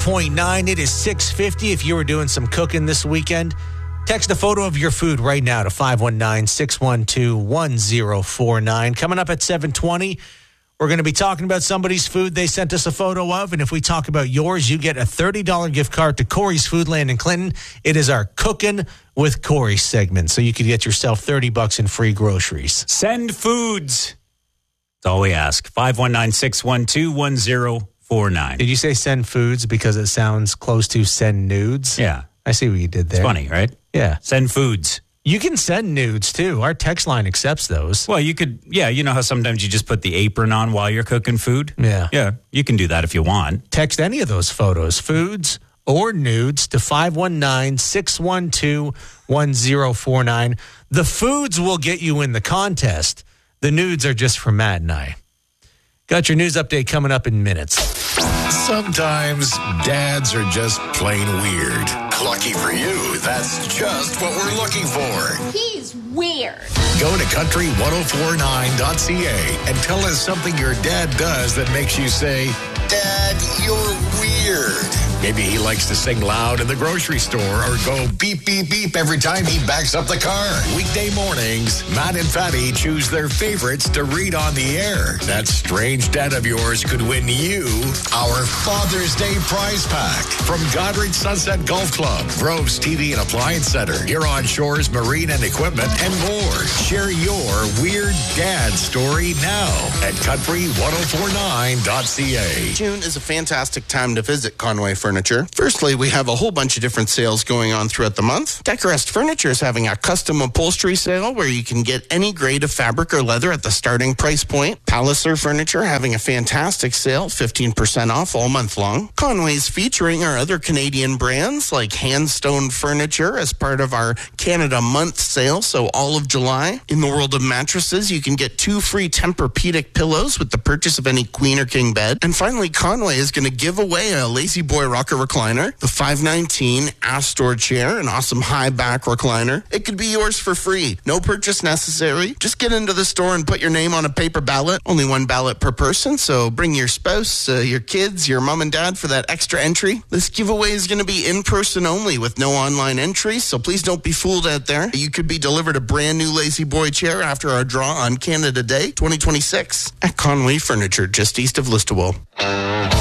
104.9. It is 6:50. If you were doing some cooking this weekend, text a photo of your food right now to 519-612-1049. Coming up at 7:20, we're going to be talking about somebody's food they sent us a photo of. And if we talk about yours, you get a $30 gift card to Corey's Foodland in Clinton. It is our Cooking with Corey segment. So you could get yourself $30 in free groceries. Send foods. That's all we ask. 519-612-1049. Did you say send foods because it sounds close to send nudes? Yeah. I see what you did there. It's funny, right? Yeah. Send foods. You can send nudes, too. Our text line accepts those. Well, you could, you know how sometimes you just put the apron on while you're cooking food? Yeah. Yeah, you can do that if you want. Text any of those photos, foods or nudes, to 519-612-1049. The foods will get you in the contest. The nudes are just for Matt and I. Got your news update coming up in minutes. Sometimes dads are just plain weird. Lucky for you, that's just what we're looking for. He's weird. Go to country1049.ca and tell us something your dad does that makes you say, Dad, you're weird. Maybe he likes to sing loud in the grocery store or go beep, beep, beep every time he backs up the car. Weekday mornings, Matt and Fatty choose their favorites to read on the air. That strange dad of yours could win you our Father's Day prize pack from Goderich Sunset Golf Club, Groves TV and Appliance Center, Huron Shores Marine and Equipment, and more. Share your weird dad story now at country1049.ca. June is a fantastic time to visit Conway Furniture. Firstly, we have a whole bunch of different sales going on throughout the month. Decorest Furniture is having a custom upholstery sale where you can get any grade of fabric or leather at the starting price point. Palliser Furniture having a fantastic sale, 15% off all month long. Conway's featuring our other Canadian brands like Handstone Furniture as part of our Canada Month sale, so all of July. In the world of mattresses, you can get 2 free Tempur-Pedic pillows with the purchase of any queen or king bed. And finally, Conway is going to give away a Lazy Boy rocker recliner, the 519 Astor chair, an awesome high back recliner. It could be yours for free. No purchase necessary. Just get into the store and put your name on a paper ballot. Only 1 ballot per person, so bring your spouse, your kids, your mom and dad for that extra entry. This giveaway is going to be in person only with no online entry, so please don't be fooled out there. You could be delivered a brand new Lazy Boy chair after our draw on Canada Day 2026 at Conway Furniture, just east of Listowel.